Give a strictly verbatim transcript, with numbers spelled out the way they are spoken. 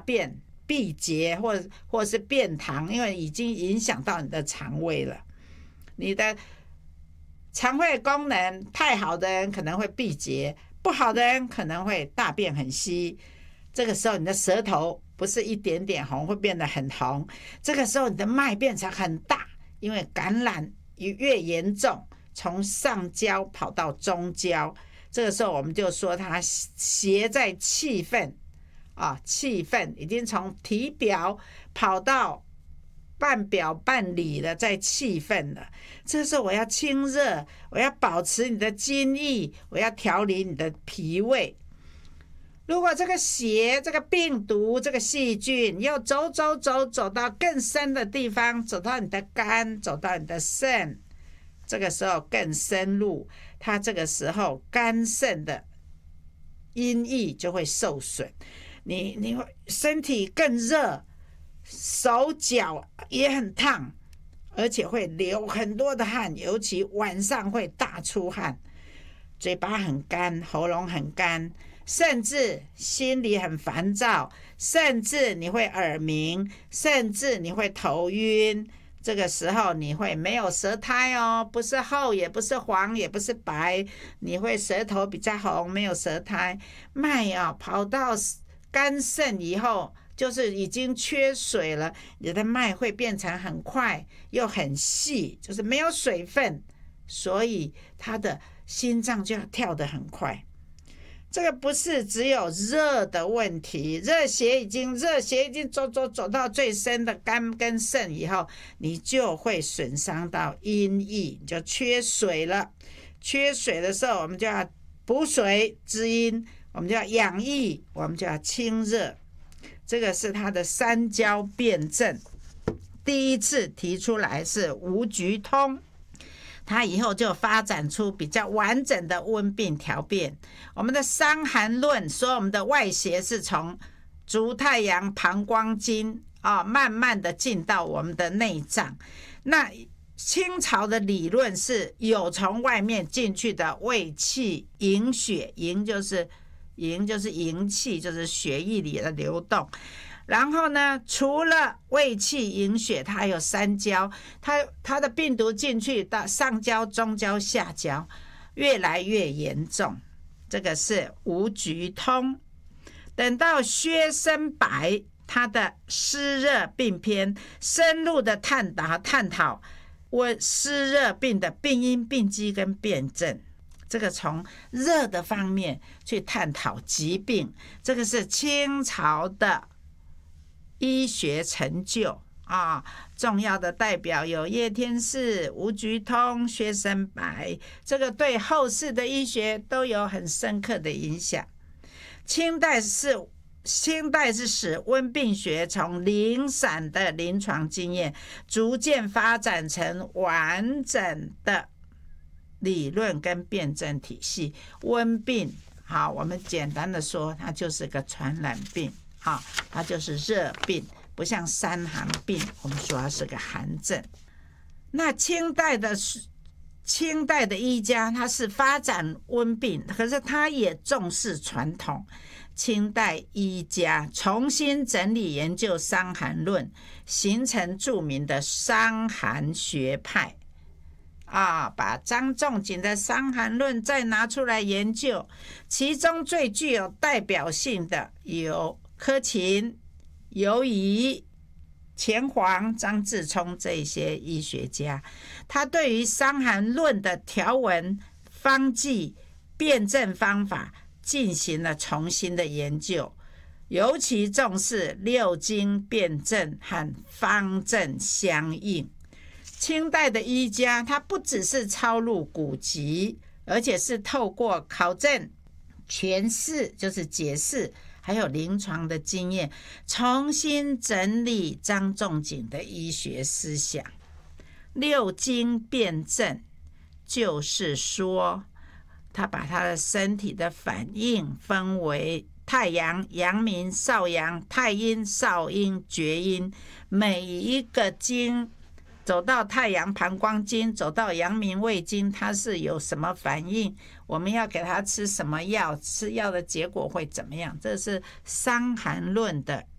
便闭结或或是便溏，因为已经影响到你的肠胃了。你的肠胃功能太好的人可能会闭结，不好的人可能会大便很稀。这个时候你的舌头不是一点点红，会变得很红。这个时候你的脉变成很大，因为感染越严重，从上焦跑到中焦。这个时候我们就说它邪在气分啊，气分已经从体表跑到半表半里了，在气分了。这时候我要清热，我要保持你的津液，我要调理你的脾胃。如果这个邪、这个病毒、这个细菌又走走走走到更深的地方，走到你的肝，走到你的肾，这个时候更深入，它这个时候肝肾的阴液就会受损，你你会身体更热，手脚也很烫，而且会流很多的汗，尤其晚上会大出汗，嘴巴很干，喉咙很干，甚至心里很烦躁，甚至你会耳鸣，甚至你会头晕。这个时候你会没有舌苔哦，不是厚也不是黄也不是白，你会舌头比较红，没有舌苔。脉啊跑到肝肾以后，就是已经缺水了，你的脉会变成很快又很细，就是没有水分，所以他的心脏就要跳得很快。这个不是只有热的问题，热邪已经热邪已经走走走到最深的肝跟肾以后，你就会损伤到阴液，你就缺水了。缺水的时候，我们就要补水滋阴，我们就要养益，我们就要清热。这个是它的三焦辩证。第一次提出来是吴菊通，它以后就发展出比较完整的温病调变。我们的伤寒论说我们的外邪是从足太阳膀胱经、哦、慢慢的进到我们的内脏。那清朝的理论是有从外面进去的胃气营血，营就是营就是营气，就是血液里的流动。然后呢，除了胃气营血，它还有三焦，它它的病毒进去到上焦、中焦、下焦，越来越严重。这个是吴菊通。等到薛生白，他的湿热病篇深入的探讨探讨温湿热病的病因、病机跟辨证。这个从热的方面去探讨疾病，这个是清朝的医学成就啊，重要的代表有叶天士、吴菊通、薛生白，这个对后世的医学都有很深刻的影响。清代是清代是使温病学从零散的临床经验逐渐发展成完整的理论跟辩证体系。温病好，我们简单的说，它就是个传染病，好，它就是热病，不像伤寒病，我们说它是个寒症。那清代的清代的医家，他是发展温病，可是他也重视传统。清代医家重新整理研究伤寒论，形成著名的伤寒学派啊，把张仲景的伤寒论再拿出来研究。其中最具有代表性的有柯勤、尤夷、钱黄、张自聪这些医学家，他对于伤寒论的条文、方剂、辩证方法进行了重新的研究，尤其重视六经辩证和方证相应。清代的医家，他不只是抄录古籍，而且是透过考证、诠释，就是解释，还有临床的经验，重新整理张仲景的医学思想。六经辩证就是说，他把他的身体的反应分为太阳、阳明、少阳、太阴、少阴、厥阴，每一个经走到太阳膀胱经，走到阳明胃经，它是有什么反应，我们要给他吃什么药，吃药的结果会怎么样，这是伤寒论的